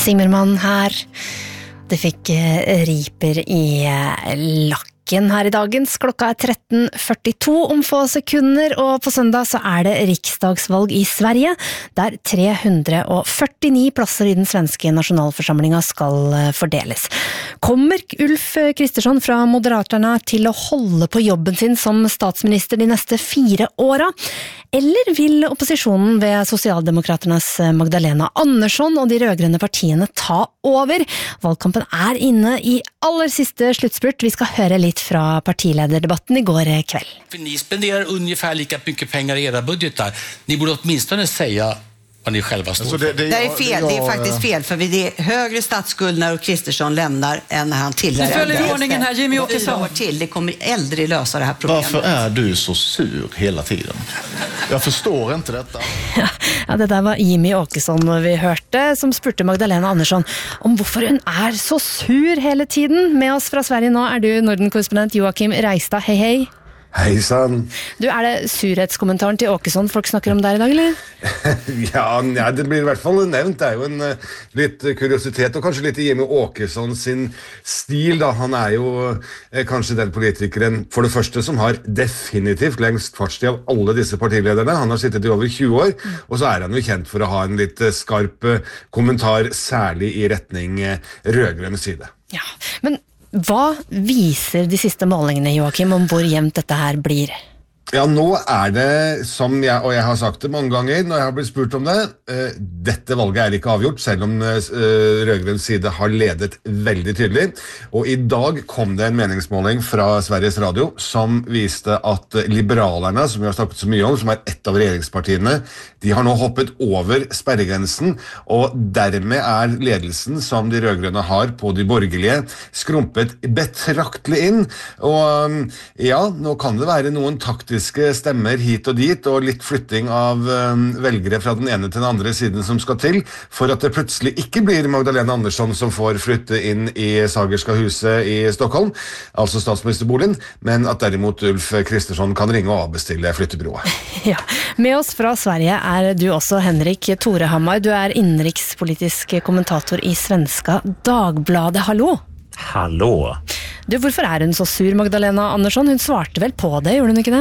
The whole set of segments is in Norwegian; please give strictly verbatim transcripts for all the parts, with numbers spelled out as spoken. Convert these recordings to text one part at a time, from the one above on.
Zimmermann her. Det fikk riper i lakken her i dagens. Klokka er tretten førtito om få sekunder, og på søndag så er det riksdagsvalg i Sverige, der tre hundre førtini plasser i den svenske nasjonalforsamlingen skal fordeles. Kommer Ulf Kristersson fra Moderaterna til å holde på jobben sin som statsminister de neste fire åra? Eller vil opposisjonen ved Sosialdemokraternes Magdalena Andersson og de rødgrønne partiene ta over? Valgkampen er inne i aller siste sluttspurt. Vi skal høre litt fra partilederdebatten i går kveld. För ni spenderar ungefär lika mycket pengar i era budgetar. Ni borde åtminstone säga vad ni själva står för. Det, det, det är fel, det är faktiskt fel, för det är högre statsskuld när Kristersson lämnar än när han tillhör. Du följer ordningen här, Jimmy Åkesson. Till. Det kommer aldrig lösa det här problemet. Varför är du så sur hela tiden? Jag förstår inte detta. Ja, det der var Jimmy Åkesson vi hørte, som spurte Magdalena Andersson om hvorfor hun er så sur hele tiden. Med oss fra Sverige nå er du Norden-korrespondent Joakim Reistad. Hei, hei. Hei sann. Du, er det surhetskommentaren til Åkesson folk snakker om der i dag, eller? ja, ja, det blir i hvert fall nevnt. Det er jo en uh, litt kuriositet, og kanskje litt i Jimmy Åkesson sin stil, da. Han er jo uh, kanskje den politikeren, for det første, som har definitivt lengst fartstid av alle disse partilederne. Han har sittet i over tjue år, mm. og så er han jo kjent for å ha en litt uh, skarp uh, kommentar, særlig i retning uh, rødgrønne side. Ja, men hva viser de siste målingene, Joakim, om hvor jevnt dette her blir? Ja, nå er det, som jeg, og jeg har sagt det mange ganger når jeg har blitt spurt om det, uh, dette valget er ikke avgjort, selv om uh, rødgrønn side har ledet veldig tydelig. Og i dag kom det en meningsmåling fra Sveriges Radio som viste at liberalerne, som vi har snakket så mye om, som er ett av regjeringspartiene, de har nå hoppet over sperregrensen, og dermed er ledelsen som de rødgrønne har på de borgerlige skrumpet betraktelig inn. Og um, ja, nå kan det være noen taktiske stemmer hit og dit, og litt flytting av um, velgere fra den ene til den andre siden som skal til, for at det plutselig ikke blir Magdalena Andersson som får flytte inn i Sagerska huset i Stockholm, altså statsministerboligen, men at derimot Ulf Kristersson kan ringe og avbestille flyttebyrået. Ja, med oss fra Sverige er du også Henrik Torehammar. Du er innenrikspolitisk kommentator i Svenska Dagbladet. Hallo! Hallå! Du, hvorfor er hun så sur, Magdalena Andersson? Hun svarte vel på det, gjorde hun ikke det?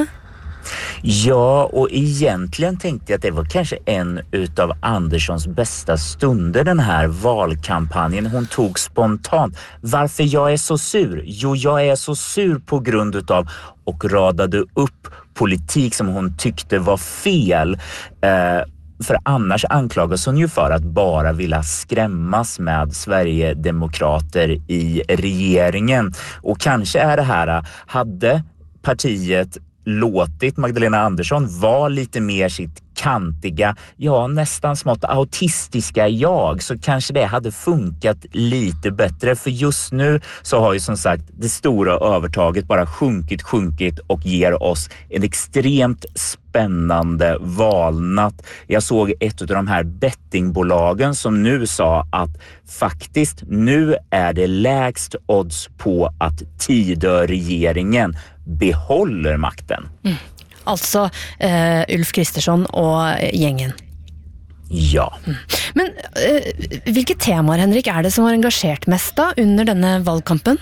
Ja, och egentligen tänkte jag att det var kanske en utav Anderssons bästa stunder den här valkampanjen. Hon tog spontant. Varför jag är så sur? Jo, jag är så sur på grund utav och radade upp politik som hon tyckte var fel. Eh, För annars anklagas hon ju för att bara vilja skrämmas med Sverigedemokrater i regeringen. Och kanske är det här, hade partiet låtit Magdalena Andersson vara lite mer sitt kantiga, ja nästan smått autistiska jag, så kanske det hade funkat lite bättre, för just nu så har ju som sagt det stora övertaget bara sjunkit, sjunkit och ger oss en extremt spännande valnatt. Jag såg ett av de här bettingbolagen som nu sa att faktiskt nu är det lägst odds på att Tidö-regeringen behåller makten. Mm. Altså uh, Ulf Kristersson og gjengen. Ja. Mm. Men uh, hvilke temaer, Henrik, er det som har engasjert mest da under denne valgkampen?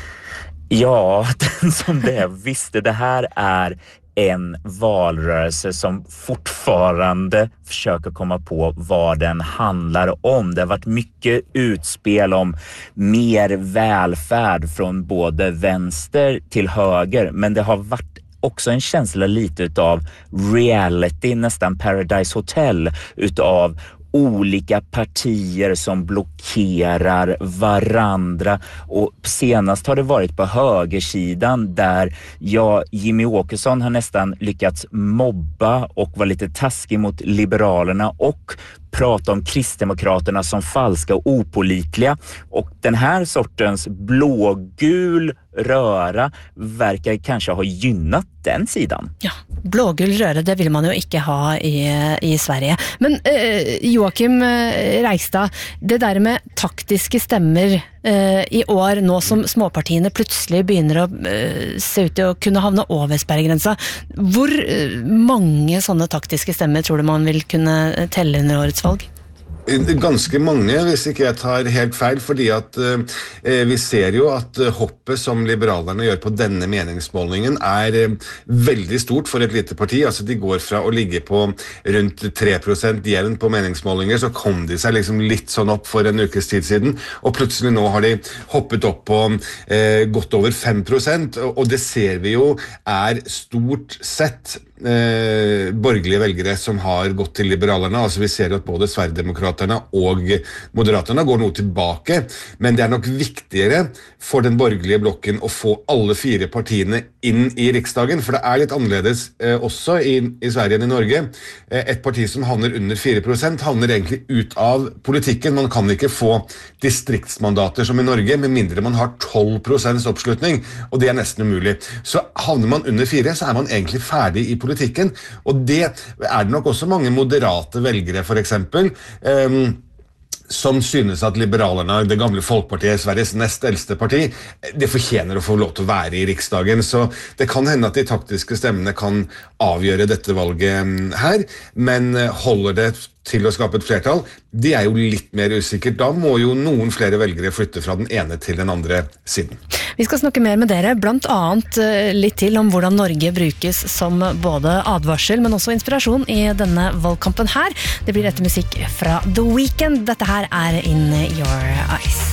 Ja, den som det visste, det här är en valrörelse som fortfarande försöker komma på vad den handlar om. Det har varit mycket utspel om mer välfärd från både vänster till höger, men det har varit också en känsla lite utav reality, nästan Paradise Hotel, utav olika partier som blockerar varandra, och senast har det varit på högersidan där ja, Jimmy Åkesson har nästan lyckats mobba och vara lite taskig mot liberalerna och prata om Kristdemokraterna som falska och opålitliga, och den här sortens blågul röra verkar kanske ha gynnat den sidan. Ja, blågul røre, det vil man jo ikke ha i, i Sverige. Men eh, Joakim Reistad, det der med taktiske stemmer eh, i år, nå som småpartiene plutselig begynner å eh, se ut til å kunne havne over sperregrensa, hvor eh, mange sånne taktiske stemmer tror du man vil kunne telle under årets valg? Ganske mange, hvis ikke jeg tar helt feil, fordi at eh, vi ser jo at hoppet som liberalerne gjør på denne meningsmålingen er eh, veldig stort for et lite parti. Altså de går fra å ligge på rundt tre prosent jevn på meningsmålinger, så kom de seg liksom litt sånn opp for en ukes tid siden, og plutselig nå har de hoppet opp på eh, godt over fem prosent, og, og det ser vi jo er stort sett eh, borgerlige velgere som har gått til liberalerne. Altså vi ser jo at både Sverigedemokraterne og Moderaterna går noe tilbake, men det er nok viktigere for den borgerlige blokken å få alle fire partiene inn i Riksdagen, for det er litt annerledes eh, også i, i Sverige enn i Norge. Eh, et parti som havner under fire prosent havner egentlig ut av politikken. Man kan ikke få distriktsmandater som i Norge, med mindre man har tolv prosent oppslutning, og det er nesten umulig. Så havner man under fire, så er man egentlig ferdig i politikken, og det er det nok også mange moderate velgere, for eksempel, Um, som synes at liberalerne, det gamle Folkepartiet, Sveriges nest eldste parti, det fortjener å få lov til å være i Riksdagen, så det kan hende at de taktiske stemmene kan avgjøre dette valget her, men holder det til å skape et flertall, det er jo litt mer usikkert. Da må jo noen flere velgere flytte fra den ene til den andre siden. Vi skal snakke mer med dere, blant annet litt til om hvordan Norge brukes som både advarsel, men også inspirasjon i denne valgkampen her. Det blir etter musikk fra The Weeknd. Dette her er In Your Eyes.